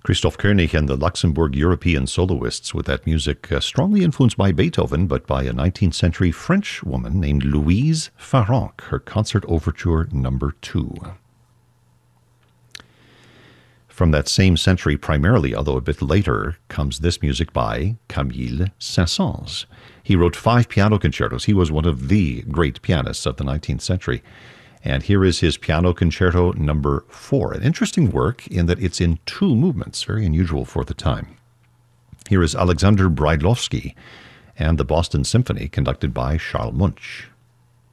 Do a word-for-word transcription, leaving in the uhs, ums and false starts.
Christoph Koenig and the Luxembourg European soloists with that music uh, strongly influenced by Beethoven, but by a nineteenth century French woman named Louise Farrenc, her Concert Overture number two. From that same century primarily, although a bit later, comes this music by Camille Saint-Saëns. He wrote five piano concertos. He was one of the great pianists of the nineteenth century. And here is his Piano Concerto number four, an interesting work in that it's in two movements, very unusual for the time. Here is Alexander Brailovsky and the Boston Symphony, conducted by Charles Munch.